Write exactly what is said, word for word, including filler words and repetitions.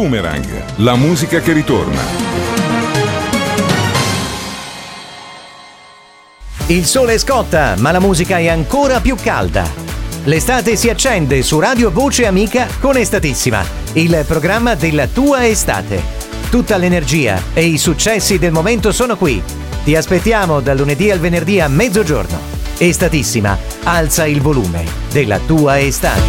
Boomerang, la musica che ritorna. Il sole scotta, ma la musica è ancora più calda. L'estate si accende su Radio Voce Amica con Estatissima, il programma della tua estate. Tutta l'energia e i successi del momento sono qui. Ti aspettiamo dal lunedì al venerdì a mezzogiorno. Estatissima, alza il volume della tua estate.